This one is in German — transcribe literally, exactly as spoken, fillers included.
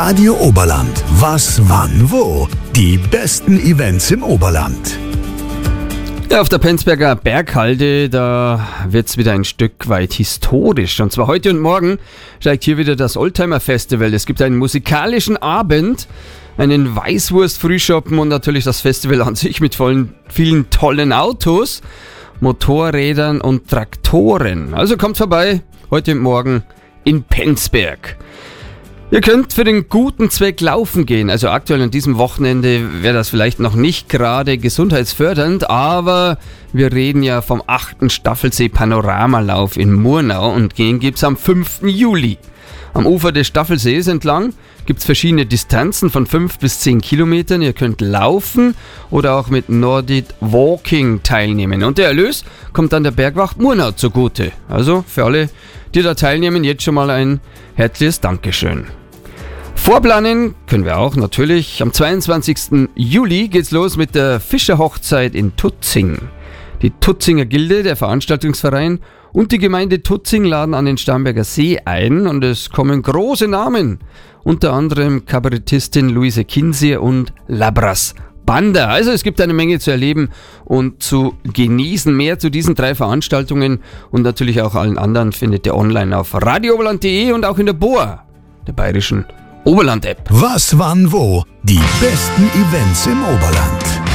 Radio Oberland. Was, wann, wo? Die besten Events im Oberland. Ja, auf der Penzberger Berghalde, da wird es wieder ein Stück weit historisch. Und zwar heute und morgen steigt hier wieder das Oldtimer Festival. Es gibt einen musikalischen Abend, einen Weißwurst-Frühschoppen und natürlich das Festival an sich mit vollen, vielen tollen Autos, Motorrädern und Traktoren. Also kommt vorbei, heute und morgen in Penzberg. Ihr könnt für den guten Zweck laufen gehen. Also aktuell an diesem Wochenende wäre das vielleicht noch nicht gerade gesundheitsfördernd, aber wir reden ja vom achten Staffelsee-Panoramalauf in Murnau und den gibt's am fünften Juli. Am Ufer des Staffelsees entlang gibt es verschiedene Distanzen von fünf bis zehn Kilometern. Ihr könnt laufen oder auch mit Nordic Walking teilnehmen. Und der Erlös kommt dann der Bergwacht Murnau zugute. Also für alle, die da teilnehmen, jetzt schon mal ein herzliches Dankeschön. Vorplanen können wir auch natürlich. Am zweiundzwanzigsten Juli geht's los mit der Fischerhochzeit in Tutzing. Die Tutzinger Gilde, der Veranstaltungsverein und die Gemeinde Tutzing laden an den Starnberger See ein und es kommen große Namen, unter anderem Kabarettistin Luise Kinsier und Labras Banda. Also es gibt eine Menge zu erleben und zu genießen. Mehr zu diesen drei Veranstaltungen und natürlich auch allen anderen findet ihr online auf radio oberland punkt de und auch in der B O A, der bayerischen Oberland-App. Was, wann, wo? Die besten Events im Oberland.